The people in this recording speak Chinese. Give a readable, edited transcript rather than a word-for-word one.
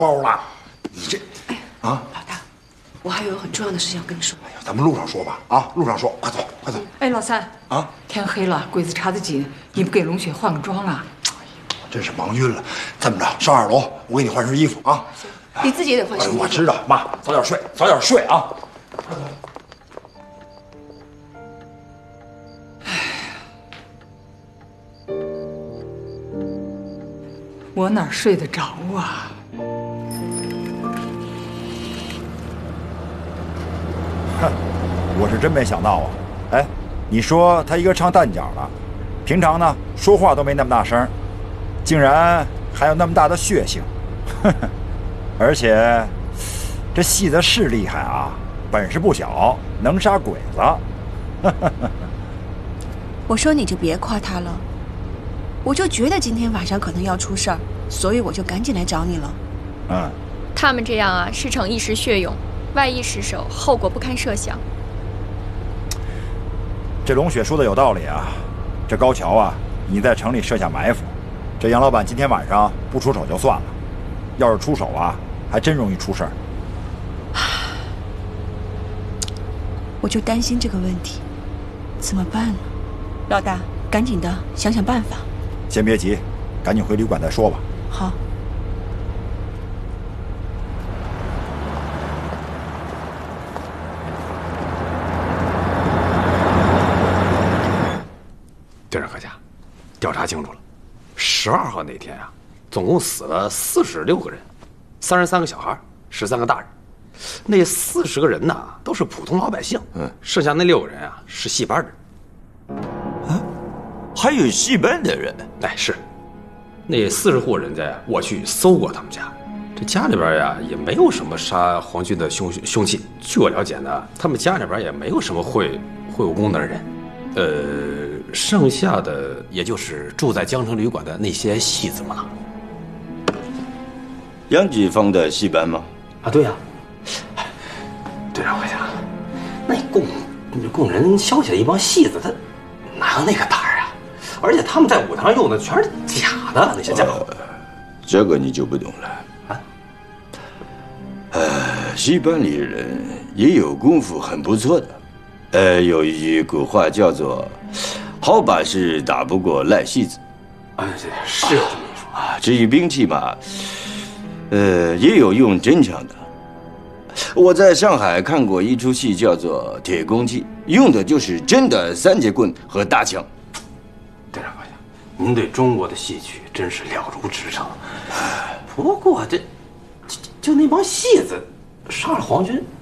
包了。你这，啊， 老大，我还有很重要的事要跟你说。 哎呀，咱们路上说吧，啊，路上说，快走，快走。 哎，老三啊， 天黑了，鬼子查得紧，你不给龙雪换个装啊？ 我真是忙晕了。这么着，上2楼，我给你换身衣服啊。 你自己也得换身衣服。 我知道，妈，早点睡，早点睡啊。快走。 我哪睡得着啊？ 哼，我是真没想到啊！哎，你说他一个唱旦角的，平常呢说话都没那么大声，竟然还有那么大的血性，呵呵，而且这戏子是厉害啊，本事不小，能杀鬼子。呵呵呵。 我说你就别夸他了，我就觉得今天晚上可能要出事儿，所以我就赶紧来找你了。 嗯， 他们这样啊，是逞一时血勇，万一失手，后果不堪设想。 这龙雪说的有道理啊，这高桥啊，你在城里设下埋伏，这杨老板今天晚上不出手就算了，要是出手啊，还真容易出事儿。 我就担心这个问题，怎么办呢？老大，赶紧的想想办法。 先别急，赶紧回旅馆再说吧。 好。 电视课家，调查清楚了，12号那天啊，总共死了46个人，33个小孩，13个大人。那40个人呢，都是普通老百姓。剩下那6个人啊，是戏班的人。 还有戏班的人？ 哎，是。那40户人家呀，我去搜过他们家，这家里边呀也没有什么杀皇军的凶器。据我了解呢，他们家里边也没有什么会武功的人。剩下的也就是住在江城旅馆的那些戏子嘛。 杨继芳的戏班吗？ 啊，对呀。队长，快讲，那供人消息的一帮戏子，他哪有那个胆儿啊？而且他们在舞台上用的全是假的，那些家伙。 这个你就不懂了啊。戏班里人也有功夫很不错的。有一句古话叫做“好把式打不过赖戏子”。 是有这么一说啊。至于兵器嘛，也有用真枪的。我在上海看过一出戏，叫做《铁公鸡》，用的就是真的3节棍和大枪。 队长，您对中国的戏曲真是了如指掌。不过就那帮戏子杀了皇军，